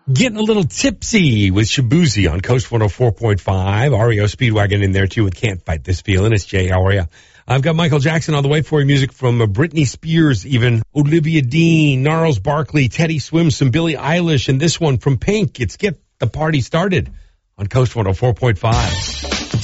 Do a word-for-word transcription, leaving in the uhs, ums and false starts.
Getting a little tipsy with Shabuzi on Coast one oh four point five. R E O Speedwagon in there, too, with Can't Fight This Feeling. It's Jay. How are you? I've got Michael Jackson on the way for you. Music from uh, Britney Spears, even Olivia Dean, Gnarls Barkley, Teddy Swims, some Billie Eilish, and this one from Pink. It's Get the Party Started on Coast one oh four point five.